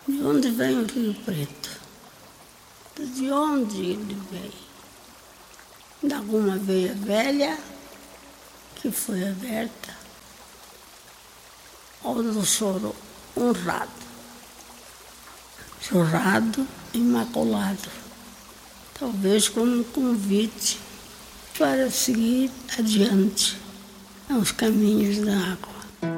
De onde vem o Rio Preto? De onde ele vem? De alguma veia velha que foi aberta ou do choro honrado, chorado, imaculado, talvez como um convite para seguir adiante aos caminhos da água.